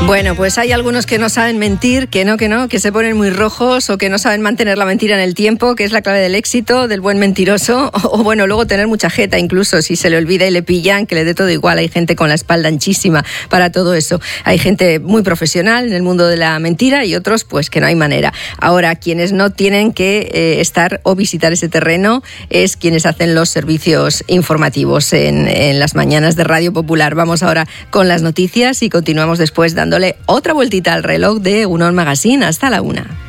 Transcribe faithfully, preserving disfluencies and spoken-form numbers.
Bueno, pues hay algunos que no saben mentir, que no, que no, que se ponen muy rojos o que no saben mantener la mentira en el tiempo, que es la clave del éxito, del buen mentiroso, o, o bueno, luego tener mucha jeta incluso, si se le olvida y le pillan, que le dé todo igual. Hay gente con la espalda anchísima para todo eso. Hay gente muy profesional en el mundo de la mentira y otros pues que no hay manera. Ahora, quienes no tienen que eh, estar o visitar ese terreno es quienes hacen los servicios informativos en, en las mañanas de Radio Popular. Vamos ahora con las noticias y continuamos después dándole otra vueltita al reloj de Unón Magazine hasta la una.